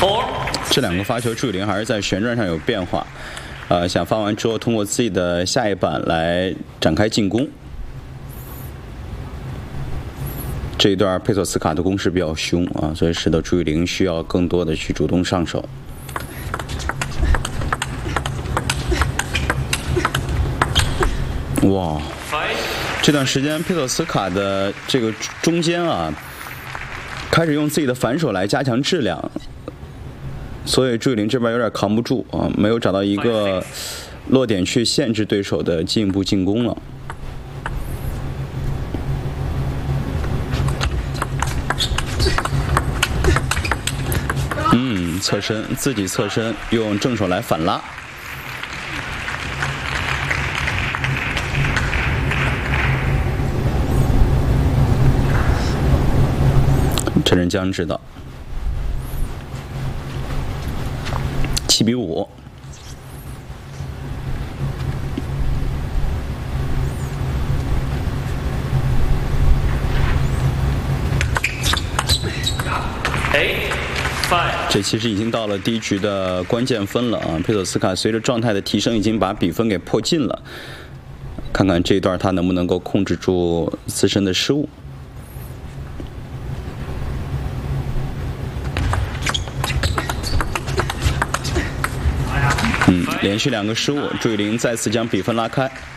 这两个发球，朱雨玲还是在旋转上有变化，想发完之后通过自己的下一板来展开进攻。这一段佩索斯卡的攻势比较凶啊，所以使得朱雨玲需要更多的去主动上手。哇，这段时间佩索斯卡的这个中间啊，开始用自己的反手来加强质量，所以朱雨玲这边有点扛不住啊，没有找到一个落点去限制对手的进一步进攻了。侧身，自己侧身，用正手来反拉。陈振江知道，7-5。这其实已经到了第一局的关键分了啊！佩索斯卡随着状态的提升，已经把比分给迫近了。看看这一段他能不能够控制住自身的失误。连续2个失误，朱雨玲再次将比分拉开。